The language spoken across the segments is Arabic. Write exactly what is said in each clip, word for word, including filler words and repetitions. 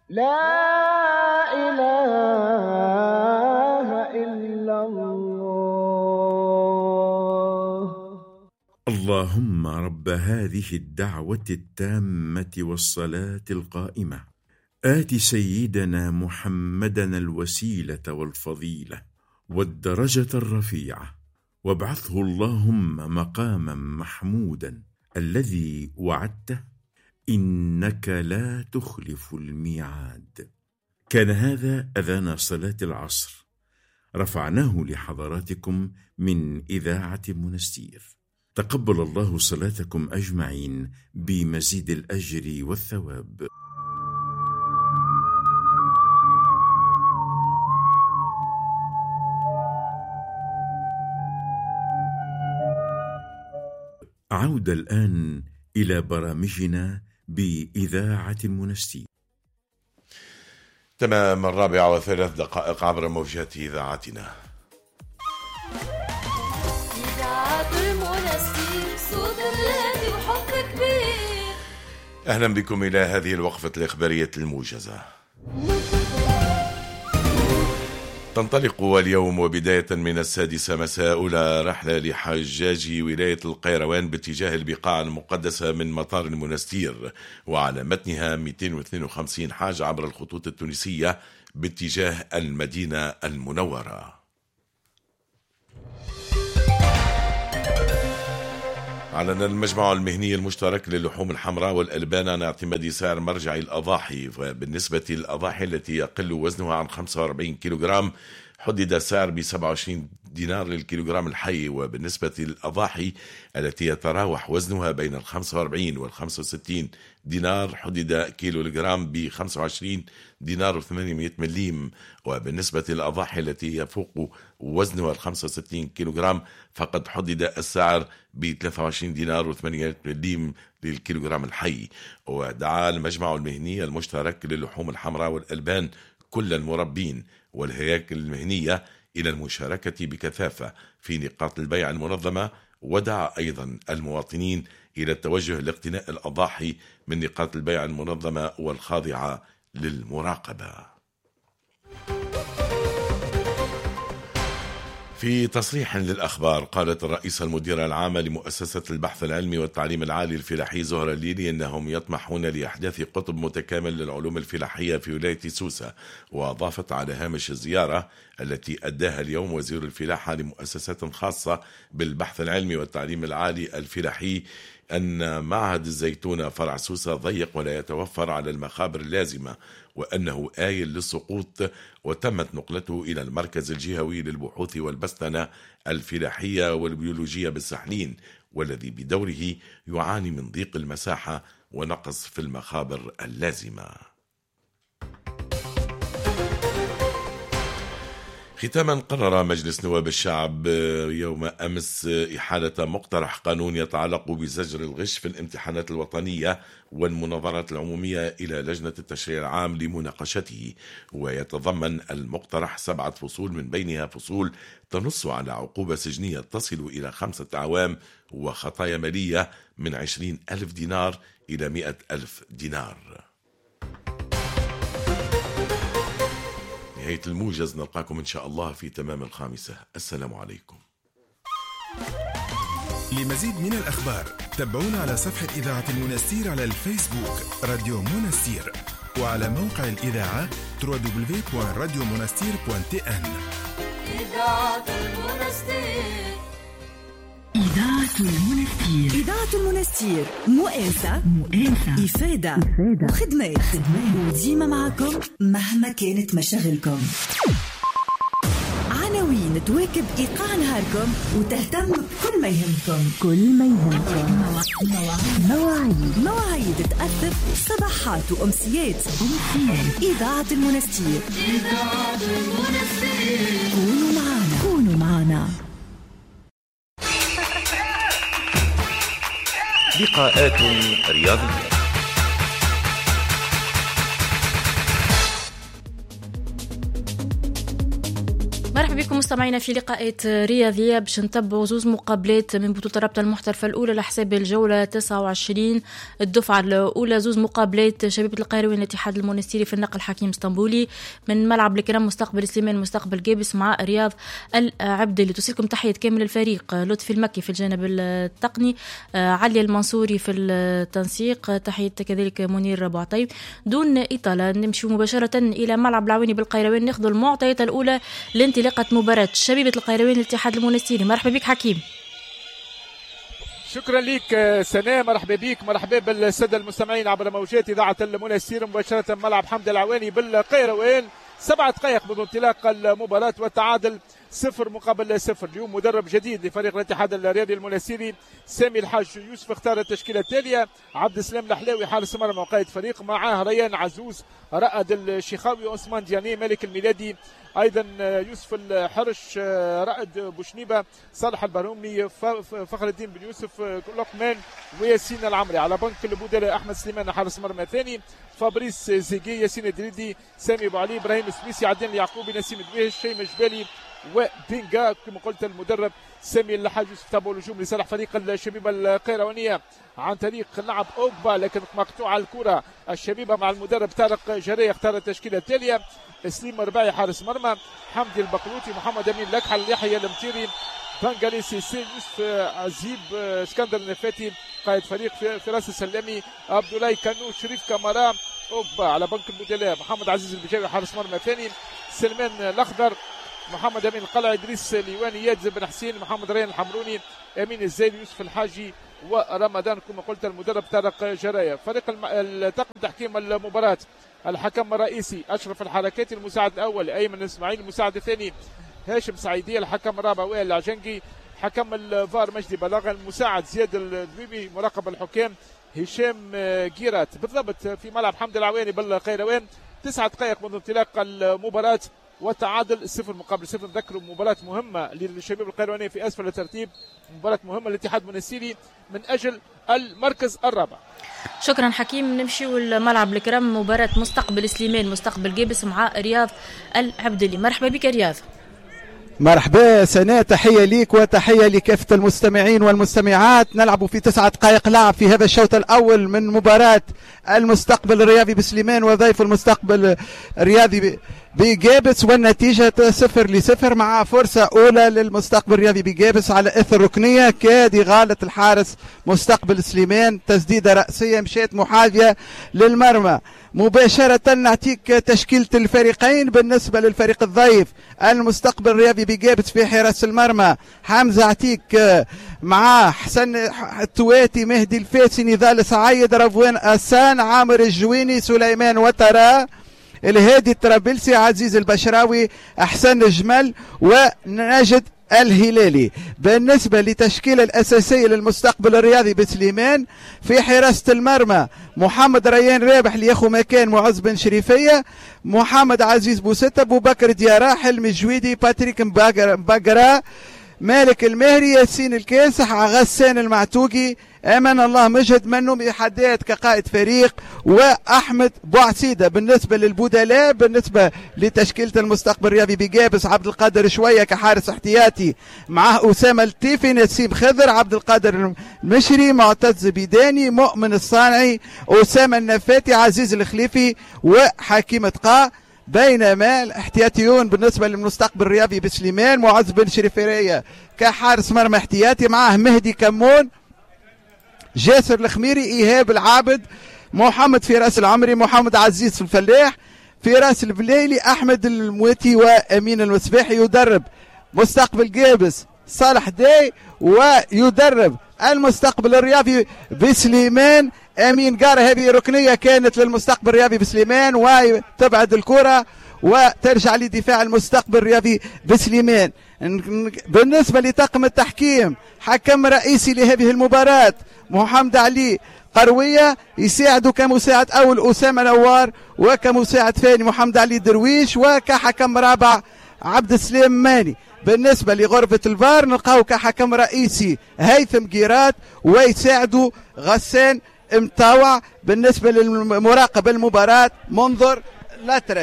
لا إله إلا الله. اللهم رب هذه الدعوة التامة والصلاة القائمة آت سيدنا محمدًا الوسيلة والفضيلة والدرجة الرفيعة، وابعثه اللهم مقامًا محمودًا الذي وعدته إنك لا تخلف الميعاد. كان هذا أذان صلاة العصر، رفعناه لحضراتكم من إذاعة منستير. تقبل الله صلاتكم أجمعين بمزيد الأجر والثواب. عودة الآن إلى برامجنا بإذاعة منستير. تمام الرابعة وثلاث دقائق عبر موجات إذاعتنا. إذاعة المنستير، صوت الهادي وحب كبير. أهلا بكم إلى هذه الوقفة الإخبارية الموجزة. تنطلق اليوم وبداية من السادسة مساء أولى رحلة لحجاج ولاية القيروان باتجاه البقاع المقدسة من مطار المنستير، وعلى متنها مئتين واثنين وخمسين حاج عبر الخطوط التونسية باتجاه المدينة المنورة. أعلن المجمع المهني المشترك للحوم الحمراء والألبان عن اعتماد سعر مرجع الأضاحي، وبالنسبة للأضاحي التي يقل وزنها عن خمسة وأربعين كيلوغرام حدد السعر ب سبعة وعشرين دينار للكيلوغرام الحي، وبالنسبة للأضاحي التي يتراوح وزنها بين ال خمسة وأربعين وال خمسة وستين دينار حدد كيلوغرام ب خمسة وعشرين دينار وثمانمائة مليم، وبالنسبة للأضاحي التي يفوق وزنها ال خمسة وستين كيلوغرام فقد حدد السعر ب ثلاثة وعشرين دينار وثمانمائة مليم للكيلوغرام الحي. ودعا المجمع المهني المشترك للحوم الحمراء والألبان كل المربين والهياكل المهنية إلى المشاركة بكثافة في نقاط البيع المنظمة، ودعا أيضا المواطنين إلى التوجه لاقتناء الأضاحي من نقاط البيع المنظمة والخاضعة للمراقبة. في تصريح للأخبار قالت الرئيسة المديرة العامة لمؤسسة البحث العلمي والتعليم العالي الفلاحي زهرة الليلي أنهم يطمحون لإحداث قطب متكامل للعلوم الفلاحية في ولاية سوسة، وأضافت على هامش الزيارة التي أداها اليوم وزير الفلاحة لمؤسسات خاصة بالبحث العلمي والتعليم العالي الفلاحي أن معهد الزيتونة فرع سوسة ضيق ولا يتوفر على المخابر اللازمة، وأنه آيل للسقوط، وتمت نقلته إلى المركز الجهوي للبحوث والبستنة الفلاحية والبيولوجية بالسحلين، والذي بدوره يعاني من ضيق المساحة ونقص في المخابر اللازمة. ختاما، قرر مجلس نواب الشعب يوم أمس إحالة مقترح قانون يتعلق بزجر الغش في الامتحانات الوطنية والمناظرات العمومية إلى لجنة التشريع العام لمناقشته، ويتضمن المقترح سبعة فصول من بينها فصول تنص على عقوبة سجنية تصل إلى خمسة أعوام وخطايا مالية من عشرين ألف دينار إلى مئة ألف دينار. نهاية الموجز، نلقاكم إن شاء الله في تمام الخامسة. السلام عليكم. لمزيد من الأخبار تابعونا على صفحة إذاعة المنستير على الفيسبوك راديو منستير، وعلى موقع الإذاعة دبليو دبليو دبليو دوت راديو منستير دوت تي إن. إذاعة المنستير. إذاعة المنستير. إذاعة المنستير مؤانسة مؤانسة إفادة إفادة وخدمات خدمات، وديما معكم مهما كانت مشاغلكم. عناوين تواكب إيقاع نهاركم وتهتم بكل ما يهمكم. كل ما يهمكم. مواعيد مواعيد مواعيد تأثر صباحات وأمسيات. أمسيات إذاعة المنستير. إذاعة المنستير. كونوا معنا كونوا معنا. لقاءات رياضية. مرحبا بكم مستمعينا في لقاءات رياضية باش نتبعوا زوز مقابلات من بطولة الرابطة المحترفة الأولى لحساب الجولة تسعة وعشرين الدفعة الأولى. زوز مقابلات شبيبة القيروان الاتحاد المونستيري في النقل حكيم اسطنبولي من ملعب الكرام مستقبل سليمان مستقبل جابس مع رياض العبدلي. توصلكم تحية كامل الفريق، لطفي المكي في الجانب التقني، علي المنصوري في التنسيق، تحية كذلك منير بوعطيب. دون إطالة نمشي مباشرة إلى ملعب العويني بالقيروان ناخذ المعطيات الأولى لانطلاقة مباراة شبيبة القيروان الاتحاد المونستيري. مرحبا بك حكيم. شكرا لك سناء، مرحبا بك، مرحبا بالسادة المستمعين عبر موجات إذاعة المونستير مباشرة ملعب حمد العواني بالقيروان. سبعة دقائق منذ انطلاق المباراة والتعادل صفر مقابل صفر. اليوم مدرب جديد لفريق الاتحاد الرياضي المونستيري سامي الحاج يوسف اختار التشكيلة التالية: عبد السلام الحلاوي حارس مرمى وقائد فريق، معاه ريان عزوز، رائد الشيخاوي، عثمان دياني، مالك الميلادي، ايضا يوسف الحرش، رائد بوشنيبه، صالح البرومي، فخر الدين بن يوسف، لقمان، وياسين العمري. على بنك البودلة احمد سليمان حارس مرمى ثاني، فابريس زيجي، ياسين الدريدي، سامي ابو علي، ابراهيم السويسي، عدنان اليعقوبي، نسيم الدويش، شيم جبالي وبينجا. كما قلت المدرب سامي الحاج يوسف تابعوا الهجوم لصالح فريق الشبيبه القيروانيه عن طريق لعب اوجبا، لكن مقطوعه الكره. الشبيبه مع المدرب طارق جريه اختار التشكيله التاليه: سليم رباعي حارس مرمى، حمدي البقلوطي، محمد امين لكحل، يحيى المطيري، بنغالي سيسي، يوسف عزيب، اسكندر النفاتي قائد فريق، فراس السلامي، عبد الله كانو، شريف كامارا، اوجبا. على بنك البدلاء محمد عزيز البجاوي حارس مرمى ثاني، سلمان الاخضر، محمد امين القلعي، ادريس ليواني، ياد بن حسين، محمد ريان الحمروني، امين الزيدي، يوسف الحاجي ورمضان. كما قلت المدرب طارق جرايه. فريق الطاقم تحكيم المباراه: الحكم الرئيسي اشرف الحركاتي، المساعد الاول ايمن اسماعيل، المساعد الثاني هاشم سعيدي، الحكم الرابع وائل العجنقي، حكم الفار مجدي بلاغه، المساعد زياد الدويبي، مراقب الحكام هشام جيرات. بالضبط في ملعب حمد العواني بالقيروان. تسعة دقائق منذ انطلاق المباراه والتعادل صفر مقابل صفر. نذكروا مباراة مهمة للشباب القيروانية في أسفل الترتيب، مباراة مهمة للاتحاد المونستيري من أجل المركز الرابع. شكرا حكيم. نمشيو الملعب الكرام مباراة مستقبل سليمان مستقبل جابس مع رياض العبدلي. مرحبا بك رياض. مرحبا سناء، تحية ليك وتحية لكافة المستمعين والمستمعات. نلعب في تسعة دقائق لعب في هذا الشوط الأول من مباراة المستقبل الرياضي بسليمان وضيف المستقبل الرياضي بجابس، والنتيجة صفر لصفر مع فرصة أولى للمستقبل الرياضي بجابس على إثر ركنية كاد غالة الحارس مستقبل سليمان، تسديدة رأسية مشيت محاذية للمرمى. مباشرة نعطيك تشكيلة الفريقين. بالنسبة للفريق الضيف المستقبل الرياضي بجابس في حراسة المرمى حمزة عتيك، مع حسن التواتي، مهدي الفاسي، نضال سعيد، رضوان أسان، عامر الجويني، سليمان وترى، الهادي الطرابلسي، عزيز البشراوي، احسن الجمل ونجد الهلالي. بالنسبة لتشكيلة الأساسية للمستقبل الرياضي بسليمان في حراسة المرمى محمد ريان رابح اللي ياخو مكان معز بن شريفية، محمد عزيز بوستة، أبو بكر ديارة، حلمي الجويدي، باتريك مباقرة، مالك المهري، ياسين الكاسح، غسان المعتوقي، امان الله مجد منهم بحداد كقائد فريق، واحمد بوعسيده. بالنسبه للبدلاء بالنسبه لتشكيله المستقبل الرياضي بجابس عبد القادر شويه كحارس احتياطي، معه اسامه التيفي، نسيم خضر، عبد القادر المشري، معتز بيداني، مؤمن الصانعي، اسامه النفاتي، عزيز الخليفي وحكيم تقا. بينما الاحتياطيون بالنسبه للمستقبل الرياضي بسليمان معز بن شريفيريه كحارس مرمى احتياطي، معه مهدي كمون، جاسر الخميري، ايهاب العابد، محمد فراس العمري، محمد عزيز الفلاح، فراس البليلي، احمد المويتي وامين المسباحي. يدرب مستقبل جابس صالح داي، ويدرب المستقبل الرياضي بسليمان امين قاره. هذه ركنيه كانت للمستقبل الرياضي بسليمان، وتبعد الكره وترجع لدفاع المستقبل الرياضي بسليمان. بالنسبه لطاقم التحكيم حكم رئيسي لهذه المباراه محمد علي قرويه، يساعده كمساعد اول اسامه نوار، وكمساعد ثاني محمد علي درويش، وكحكم رابع عبد السلام ماني. بالنسبة لغرفة الفار نلقاو كحكم رئيسي هيثم جيرات، ويساعده غسان مطاوع. بالنسبة للمراقب المباراة منظر الأطرش.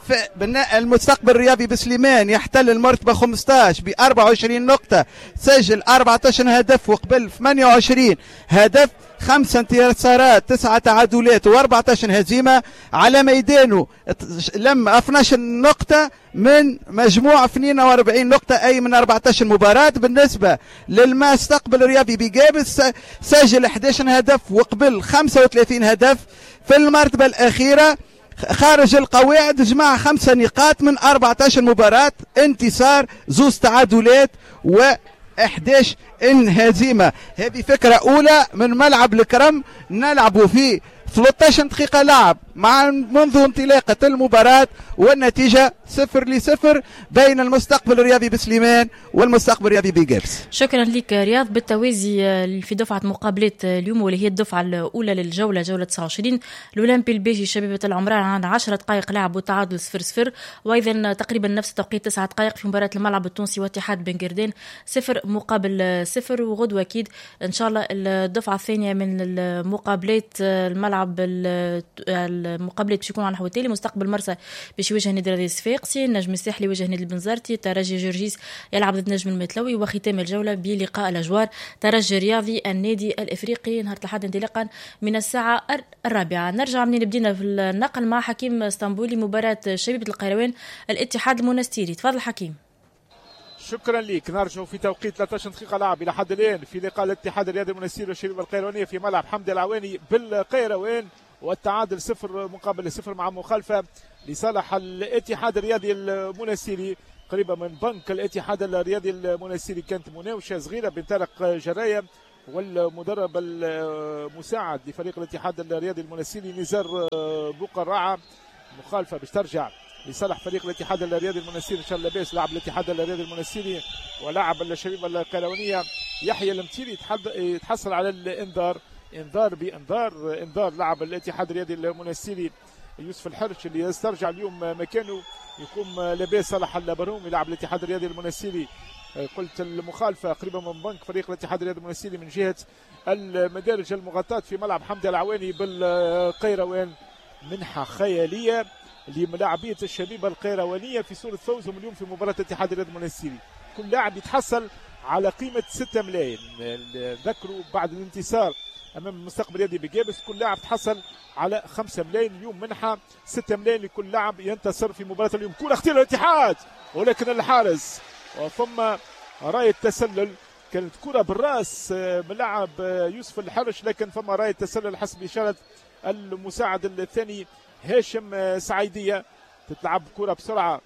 المستقبل الرياضي بسليمان يحتل المرتبة خمسة عشر ب أربعة وعشرين نقطة، سجل أربعة عشر هدف وقبل ثمانية وعشرين هدف، خمسة انتصارات، تسعة تعادلات وأربعة عشر هزيمة. على ميدانه لم اثنتي عشرة نقطة من مجموع اثنين وأربعين نقطة، أي من أربعة عشر مباراة. بالنسبة للمستقبل الرياضي بجابس سجل أحد عشر هدف وقبل خمسة وثلاثين هدف. في المرتبة الأخيرة خارج القواعد جمع خمسة نقاط من أربعة عشر مباراة، انتصار، زوز تعادلات و أحد عشر إن هزيمة. هذه فكرة أولى من ملعب الكرم، نلعب في ثلاثة عشر دقيقة لعب مع منذ انطلاقة المباراة، والنتيجة صفر لصفر بين المستقبل الرياضي بسليمان والمستقبل الرياضي بجابس. شكرا لك رياض. بالتوازي في دفعة مقابلات اليوم واللي هي الدفعة الأولى للجولة جولة تسعة وعشرين، الأولمبي البيجي شبيبة العمران عن عشرة دقائق لعب وتعادل صفر صفر، وأيضا تقريبا نفس التوقيت تسعة دقائق في مباراة الملعب التونسي واتحاد بن قردان صفر مقابل صفر. وغدوة أكيد إن شاء الله الدفعة الثانية من المقابلات الملعب المقابلات باش يكون على النحو التالي: مستقبل مرسى باش يواجه نادي رياضي صفاقسي، النجم الساحلي يواجه نادي البنزرتي، ترجي جورجيس يلعب ضد نجم المتلوي، وختام الجولة بلقاء الأجوار ترجي رياضي النادي الإفريقي نهار الأحد انطلاقا من الساعة الرابعة. نرجع منين بدينا في النقل مع حكيم اسطنبولي، مباراة شبيبة القيروان الاتحاد المنستيري. تفضل حكيم. شكرا لك. نرجع في توقيت ثلاثة عشر دقيقة لعب إلى حد الآن في لقاء الاتحاد الرياضي المنستيري والشبيبة القيروانية في ملعب حمد العواني بالقيروان، والتعادل صفر مقابل صفر مع مخالفة لصالح الاتحاد الرياضي المنستيري. قريبة من بنك الاتحاد الرياضي المنستيري كانت مناوشة صغيرة بين طارق جراية والمدرب المساعد لفريق الاتحاد الرياضي المنستيري نزار بوقراعة. مخالفة باش ترجع لصالح فريق الاتحاد الرياضي المنستيري. ان شاء الله لاباس لاعب الاتحاد الرياضي المنستيري ولاعب الشبيبه القيروانيه يحيى المتيري يتحصل على الانذار، انذار بانذار انذار لاعب الاتحاد الرياضي المنستيري يوسف الحرش اللي يسترجع اليوم مكانه يقوم لاباس صالح البرومي لاعب الاتحاد الرياضي المنستيري. قلت المخالفه قريبه من بنك فريق الاتحاد الرياضي المنستيري من جهه المدارج المغطاه في ملعب حمد العواني بالقيروان. منحه خياليه لملاعبية الشبيبة القيروانية في صورة فوزهم اليوم في مباراة الاتحاد الرياضي المنستيري. كل لاعب يتحصل على قيمة ستة ملايين. ذكروا بعد الانتصار أمام المستقبل الرياضي بجابس كل لاعب تحصل على خمسة ملايين، اليوم منحة ستة ملايين لكل لاعب ينتصر في مباراة اليوم. كرة اختيار الاتحاد ولكن الحارس وثم راية تسلل، كانت كرة بالراس من لاعب يوسف الحرش لكن ثم راية تسلل حسب إشارة المساعد الثاني هاشم سعيدية. تتلعب كرة بسرعة،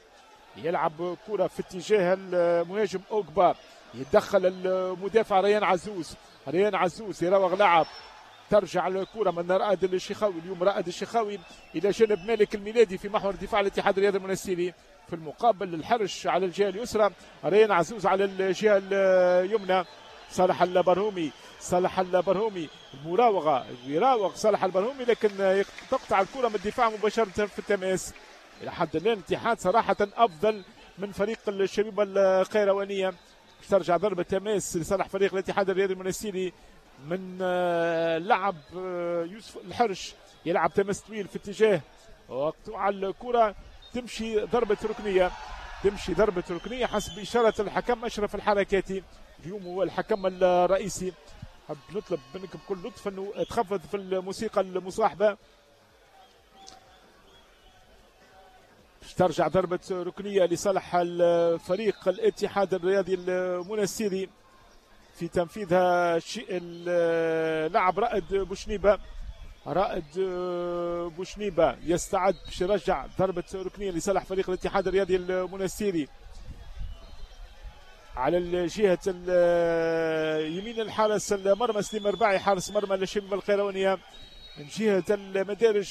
يلعب كرة في اتجاه المهاجم أوجبا، يتدخل المدافع ريان عزوز، ريان عزوز يراوغ لعب، ترجع الكرة من رائد الشيخاوي. اليوم رائد الشيخاوي إلى جانب مالك الميلادي في محور دفاع الاتحاد الرياضي المنستيري. في المقابل الحرش على الجهة اليسرى، ريان عزوز على الجهة اليمنى. صالح البرهومي، صالح البرهومي المراوغة، يراوغ صالح البرهومي لكن تقطع الكرة من الدفاع مباشرة في التماس. إلى حد الآن الاتحاد صراحة أفضل من فريق الشبيبة القيروانية. ترجع ضربة تماس لصالح فريق الاتحاد الرياضي المنستيري من لعب يوسف الحرش، يلعب تماس طويل في اتجاه وقطع الكرة، تمشي ضربة ركنية، تمشي ضربة ركنية حسب إشارة الحكم أشرف الحركاتي. اليوم هو الحكم الرئيسي. حب نطلب منك بكل لطف أنه تخفض في الموسيقى المصاحبة. ترجع ضربة ركنية لصالح الفريق الاتحاد الرياضي المنستيري في تنفيذها اللاعب رائد بوشنيبة. رائد بوشنيبة يستعد باش يرجع ضربة ركنية لصالح فريق الاتحاد الرياضي المنستيري على الجهة يمين الحارس المرمى سليم رباعي حارس مرمى للشبيبة القيروانية. من جهة المدارج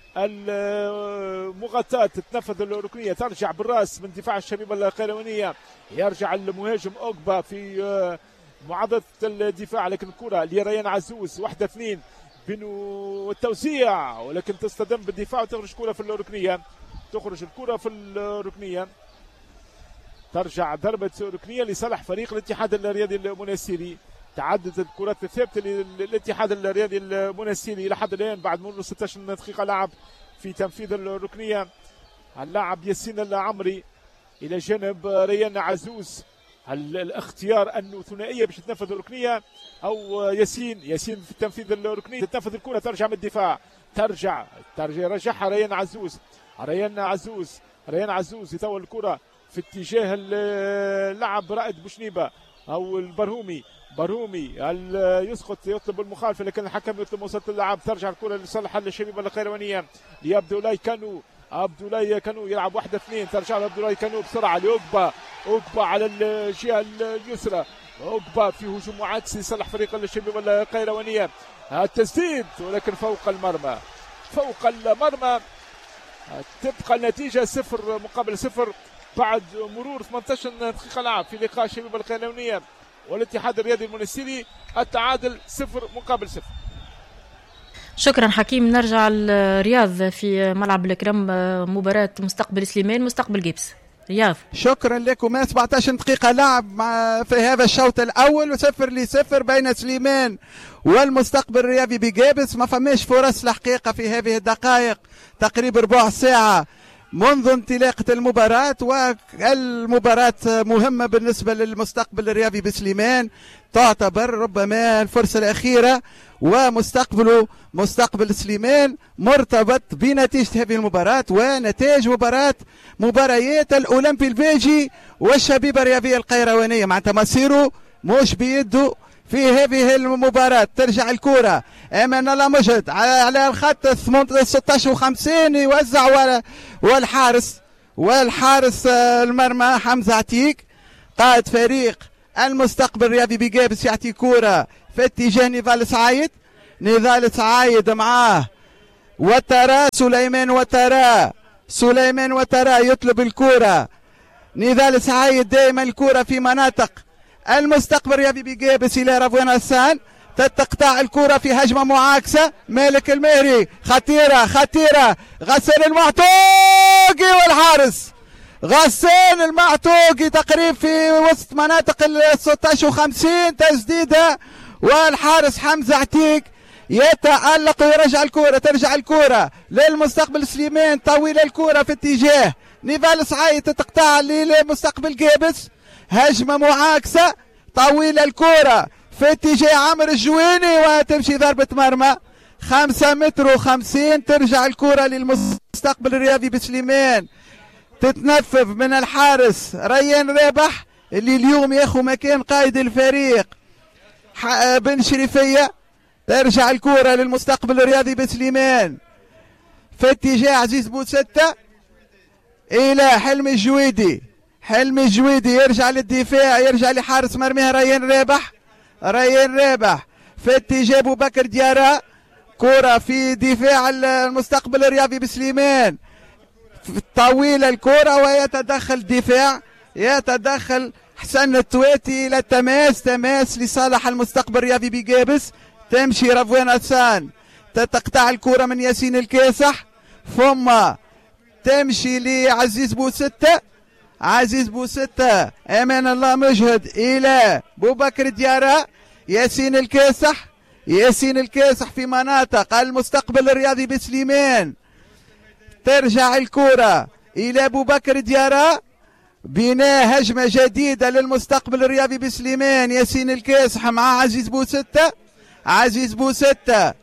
المغطاة تتنفذ الركنية، ترجع بالراس من دفاع الشبيبة القيروانية، يرجع المهاجم أوجبا في معضلة الدفاع لكن الكرة لريان عزوز واحدة اثنين بينو التوسيع ولكن تصطدم بالدفاع وتخرج كرة في الركنية، تخرج الكرة في الركنية. ترجع ضربة ركنية لصالح فريق الاتحاد الرياضي المنستيري. تعددت الكرات الثابتة للاتحاد الرياضي المنستيري إلى حد الآن بعد مرور ستة عشر دقيقة لعب في تنفيذ الركنية. اللاعب ياسين العمري الى جانب ريان عزوز. هل الاختيار انه ثنائيه باش تنفذ الركنيه او ياسين ياسين في تنفيذ الركنيه تنفذ الكره ترجع من الدفاع ترجع ترجع يرجعها ريان عزوز ريان عزوز ريان عزوز يطول الكره في اتجاه اللاعب رائد بوشنيبه او البرهومي برهومي يسقط يطلب المخالفه لكن الحكم يطلب وسط اللعب ترجع الكره لصالح الشبيبه القيروانيه لعبد الله كانو عبد الله كانو يلعب واحده اثنين ترجع لعبد الله كانو بسرعه لاوجبا اوجبا على الجهه اليسرى اوجبا في هجوم معاكس لصالح فريق الشبيبه القيروانيه التسديد ولكن فوق المرمى فوق المرمى تبقى النتيجه صفر مقابل صفر بعد مرور ثمانية عشر دقيقه لعب في لقاء الشبيبه القيروانيه والاتحاد الرياضي المنستيري التعادل صفر مقابل صفر. شكرا حكيم. نرجع الرياض في ملعب الكرم مباراة مستقبل سليمان مستقبل جيبس. رياض شكرا لكم. سبعة عشر دقيقة لعب في هذا الشوط الأول وصفر لصفر بين سليمان والمستقبل الرياضي بجيبس. ما فماش فرص الحقيقة في هذه الدقائق تقريبا ربع ساعة منذ انطلاقة المباراة والمباراة مهمة بالنسبة للمستقبل الرياضي بسليمان تعتبر ربما الفرصة الأخيرة ومستقبله مستقبل سليمان مرتبط بنتيجة هذه المباراة ونتائج مباراة مباريات الأولمبي البيجي والشبيبة الرياضية القيروانية معناتها مصيره مش بيده في هذه المباراة. ترجع الكرة أمان الله مجد على الخط ستة عشر وخمسين يوزع والحارس والحارس المرمى حمزة عتيق قائد فريق المستقبل الرياضي بجابس يعطي كرة في اتجاه نضال سعايد. نضال سعايد معاه وترى سليمان وترى سليمان وترى يطلب الكرة. نضال سعايد دائما الكرة في مناطق المستقبل الرياضي بجابس الى رضوان حسان تقطع الكرة في هجمة معاكسة. مالك المهري خطيرة خطيرة غسان المعتوقي والحارس غسان المعتوقي تقريبا في وسط مناطق ال ستة عشر وخمسين تسديدة والحارس حمزة عتيق يتألق ويرجع الكرة. ترجع الكرة للمستقبل سليمان طويل الكرة في اتجاه نضال سعيد تقطع للمستقبل جابس هجمة معاكسة طويل الكرة في اتجاه عمر الجويني وتمشي ضربة مرمى خمسة متر وخمسين. ترجع الكرة للمستقبل الرياضي بسليمان تتنفذ من الحارس ريان رابح اللي اليوم ياخو مكان قائد الفريق بن شريفية. ترجع الكرة للمستقبل الرياضي بسليمان في اتجاه عزيز بوستة الى حلمي الجويدي. حلمي الجويدي يرجع للدفاع يرجع لحارس مرميها ريان رابح ريان رابح في اتجاه ابو بكر ديارة كرة في دفاع المستقبل الرياضي بسليمان طويلة الكرة ويتدخل الدفاع يتدخل حسن التواتي الى التماس تماس لصالح المستقبل الرياضي بجابس. تمشي رضوان حسان تقطع الكرة من ياسين الكاسح ثم تمشي لعزيز بوستة عزيز بوستة امان الله مجهد الى ابو بكر ديارة ياسين الكاسح ياسين الكاسح في مناطق المستقبل الرياضي بسليمان. ترجع الكرة الى ابو بكر ديارة بناء هجمة جديدة للمستقبل الرياضي بسليمان. ياسين الكاسح مع عزيز بوستة عزيز بوستة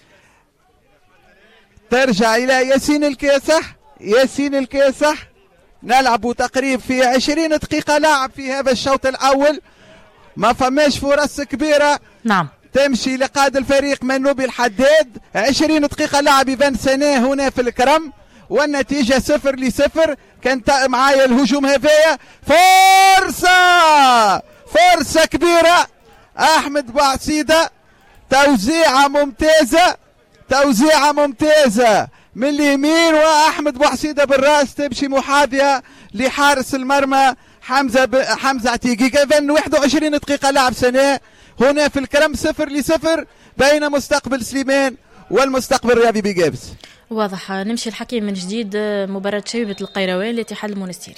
ترجع الى ياسين الكاسح ياسين الكاسح. نلعب تقريبا في عشرين دقيقة لعب في هذا الشوط الأول ما فماش فرص كبيرة. نعم تمشي لقائد الفريق منوبي الحداد. عشرين دقيقة لعب إيفان سناه هنا في الكرم والنتيجة صفر لصفر. كانت معايا الهجوم هذايا فرصة فرصة كبيرة أحمد بوعسيدة توزيعة ممتازة توزيعة ممتازة من اليمين واحمد بوعسيده بالراس تمشي محاذيه لحارس المرمى حمزه ب... حمزه عتيقي. اذا واحد وعشرين دقيقه لعب سنه هنا في الكرم صفر لصفر بين مستقبل سليمان والمستقبل الرياضي بجابس. واضح. نمشي الحكيم من جديد مباراه شبيبه القيروان الاتحاد المنستيري.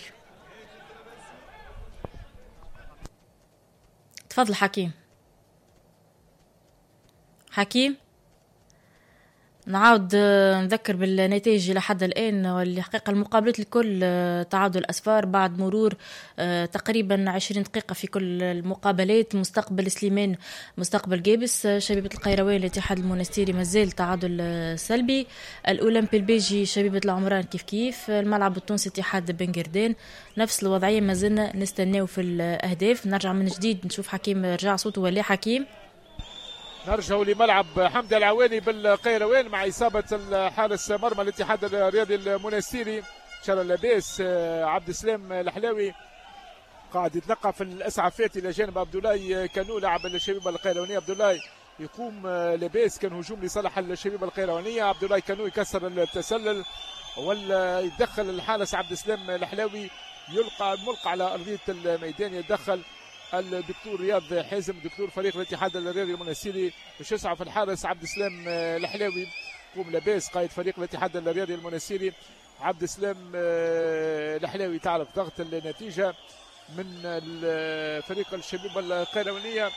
تفضل حكيم. حكيم نعاود نذكر بالنتائج لحد الآن، والحقيقة المقابلات الكل تعادل أصفار بعد مرور تقريبا عشرين دقيقة في كل المقابلات. مستقبل سليمان مستقبل جابس، شبيبة القيروان الاتحاد المنستيري مازال تعادل سلبي، الأولمبي البيجي شبيبة العمران كيف كيف، الملعب التونسي اتحاد بن قردان نفس الوضعية، مازلنا نستناو في الأهداف. نرجع من جديد نشوف حكيم رجع صوته ولا حكيم. نرجعوا لملعب حمد العواني بالقيروان مع إصابة الحارس مرمى الاتحاد الرياضي المنستيري شر اللباس عبد السلام الحلاوي، قاعد يتنقى في الاسعافات الى جانب عبد الله كانو لاعب الشبيبه القيروانيه. عبد الله يقوم لباس، كان هجوم لصالح الشبيبه القيروانيه. عبد الله كانو يكسر التسلل ولا يدخل الحارس عبد السلام الحلاوي، يلقى ملقى على ارضيه الميدان. يتدخل الدكتور رياض حازم دكتور فريق الاتحاد الرياضي المنستيري باش يسعف الحارس عبد السلام الحلاوي. يقوم لباس قائد فريق الاتحاد الرياضي المنستيري عبد السلام الحلاوي. تعرف ضغط النتيجه من فريق الشبيبه القيروانيه،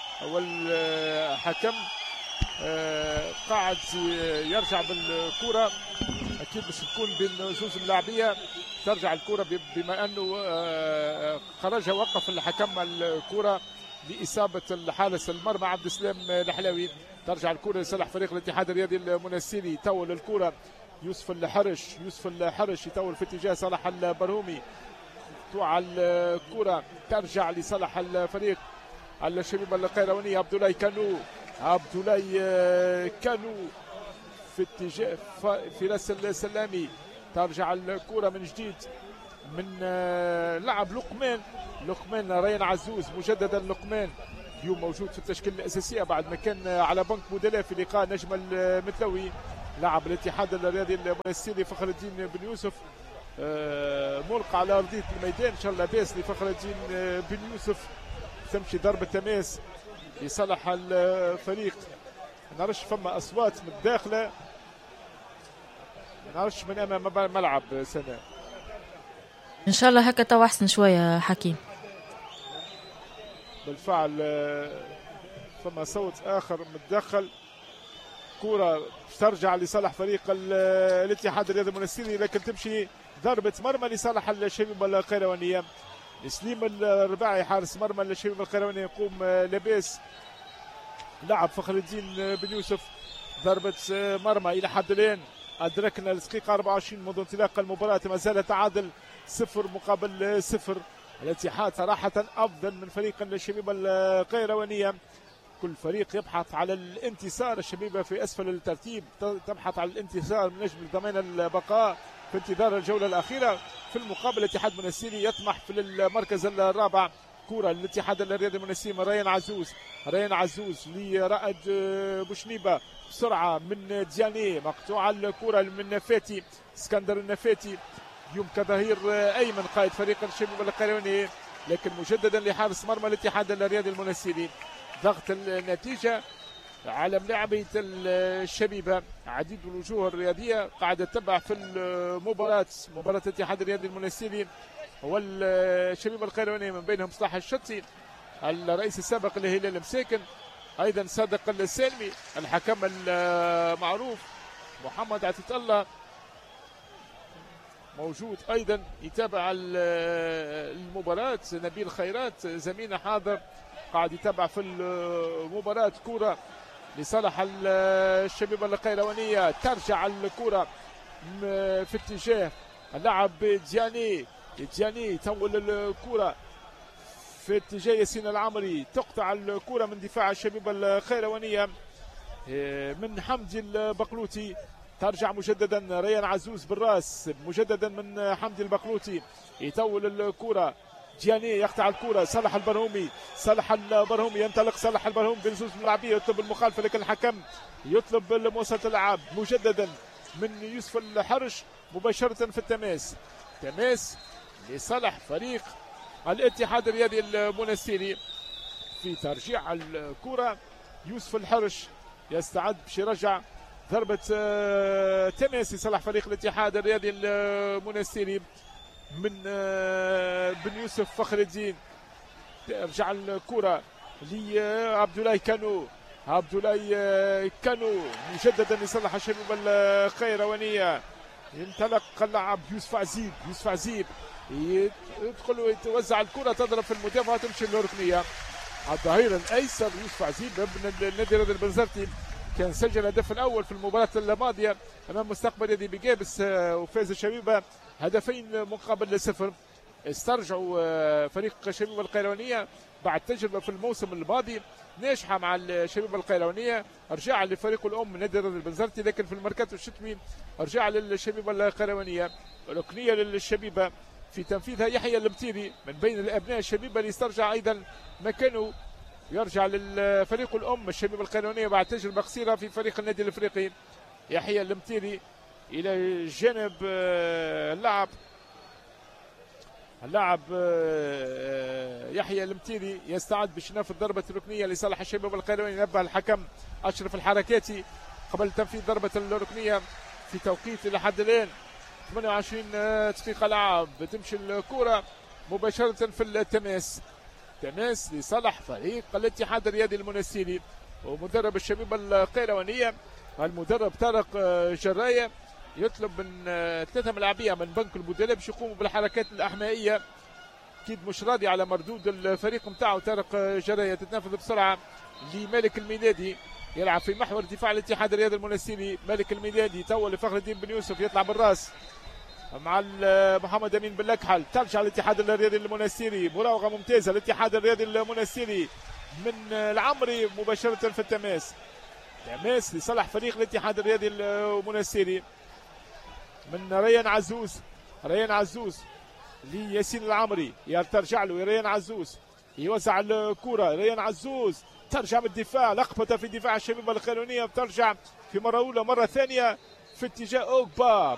والحكم قاعد يرجع بالكره، اكيد باش تكون بين زوج ملاعبيه. ترجع الكره بما انه خرج وقف الحكم الكره لاصابه الحارس المرمى عبد السلام الحلاوي. ترجع الكره لصالح فريق الاتحاد الرياضي المنستيري. يطول الكره يوسف الحرش، يوسف الحرش يطول في اتجاه صلاح البرهومي. توع الكره ترجع لصالح الفريق الشبيبه القيروانيه. عبد الله كانو، عبد الله كانو في اتجاه فراس السلامي. ترجع الكره من جديد من لعب لقمان، لقمان ريان عزوز مجددا. لقمان اليوم موجود في التشكيله الاساسيه بعد ما كان على بنك بدلاء في لقاء نجم المثلوي. لاعب الاتحاد الرياضي المنستيري فخر الدين بن يوسف ملقى على ارضيه الميدان. ان شاء الله باس لفخر الدين بن يوسف، تمشي ضربه تماس لصالح الفريق. ما نعرفش فما اصوات من الداخله، ما نعرفش من امام الملعب سنة. ان شاء الله هكا تو احسن شويه حكيم. بالفعل فما صوت اخر متدخل. كرة ترجع لصالح فريق الاتحاد الرياضي المنستيري، لكن تمشي ضربة مرمى لصالح الشبيبة القيروانية. سليم الرباعي حارس مرمى الشبيبة القيروانية يقوم لباس لعب فخر الدين بن يوسف. ضربة مرمى إلى حد الآن أدركنا الدقيقة أربعة وعشرين منذ انطلاق المباراة، ما زال تعادل صفر مقابل صفر. الاتحاد صراحة أفضل من فريق الشبيبة القيروانية. كل فريق يبحث على الانتصار. الشبيبة في أسفل الترتيب تبحث على الانتصار من أجل ضمان البقاء في انتظار الجولة الأخيرة. في المقابل الاتحاد المنستيري يطمح في المركز الرابع. كرة للاتحاد الرياضي المنستيري من ريان عزوز، ريان عزوز لرائد بوشنيبة بسرعة من دياني، مقطوعة الكرة من نفاتي اسكندر النفاتي. اليوم كظهير أيمن قائد فريق الشبيبة القيرواني، لكن مجددا لحارس مرمى الاتحاد الرياضي المنستيري. ضغط النتيجة على ملاعبية الشبيبة. عديد الوجوه الرياضية قاعدة تتبع في المباراة، مباراة الاتحاد الرياضي المنستيري والشبيبة القيروانية، من بينهم مصطفى الشطي الرئيس السابق لهلال مساكن، أيضا صادق السالمي الحكم المعروف، محمد عتيت الله موجود أيضا يتابع المباراة، نبيل خيرات زميلنا حاضر قاعد يتابع في المباراة. كرة لصالح الشبيبة القيروانية. ترجع الكرة في اتجاه اللاعب دياني، دياني يطول الكرة في اتجاه ياسين العمري. تقطع الكرة من دفاع الشبيبة القيروانية من حمدي البقلوتي. ترجع مجددا ريان عزوز بالراس، مجددا من حمدي البقلوتي. يطول الكرة دياني يقطع الكرة. صالح البرهومي، صالح البرهومي ينطلق. صالح البرهومي بنزوز ملاعبية يطلب المخالفة، لكن الحكم يطلب مواصلة الألعاب. مجددا من يوسف الحرش مباشرة في التماس، تماس لصالح فريق الاتحاد الرياضي المنستيري. في ترجيع الكرة يوسف الحرش يستعد باش يرجع ضربة تماس لصالح فريق الاتحاد الرياضي المنستيري من بن يوسف فخر الدين. ترجع الكرة لعبد الله كانو، عبد الله كانو مجددا لصالح الشبيبه القيروانيه. ينطلق اللاعب يوسف عزيب، يوسف عزيب يدخل ويتوزع الكره تضرب في المدافع وتمشي للركنيه. الظهير الايسر يوسف عزيب ابن النادي الرياضي البنزرتي كان سجل الهدف الاول في المباراه الماضيه امام مستقبل نادي بيجابس وفاز الشبيبه هدفين مقابل صفر. استرجعوا فريق الشبيبه القيروانيه بعد تجربه في الموسم الماضي ناجحه مع الشبيبه القيروانيه، رجع لفريق الام نادي الرياضي البنزرتي، لكن في الميركاتو الشتوي رجع للشبيبه القيروانيه. ركنيه للشبيبه في تنفيذها يحيى المتيري من بين الابناء الشبيبه اللي استرجع ايضا مكانه، يرجع للفريق الام الشبيبه القيروانيه بعد تجربه قصيره في فريق النادي الافريقي. يحيى المتيري الى جانب اللاعب اللاعب يحيى المتيري يستعد باش ينفذ ضربه ركنيه لصالح الشباب القيرواني. نبه الحكم اشرف الحركاتي قبل تنفيذ ضربه الركنيه في توقيت لحد الان ثمانية وعشرين دقيقه لعب. تمشي الكره مباشره في التماس، تماس لصالح فريق الاتحاد الرياضي المنستيري ومدرب الشبيبه القيروانيه المدرب طارق جرايه يطلب من ثلاثه ملاعبيه من بنك البدلاء باش يقوموا بالحركات الاحمائيه. اكيد مش راضي على مردود الفريق نتاعو طارق جرايه. تتنفذ بسرعه لمالك الميلادي يلعب في محور دفاع الاتحاد الرياضي المنستيري. مالك الميلادي تو لفخر الدين بن يوسف يطلع بالراس مع محمد امين باللكحل. ترجع الاتحاد الرياضي المنستيري، مراوغه ممتازه الاتحاد الرياضي المنستيري من العمري مباشره في التماس. تماس لصالح فريق الاتحاد الرياضي المنستيري من ريان عزوز. ريان عزوز لياسين العمري ترجع له ريان عزوز يوزع الكرة. ريان عزوز ترجع من الدفاع، لخبطة في دفاع الشبيبة القيروانية، بترجع في مرة أولى مرة ثانية في اتجاه أوكبا.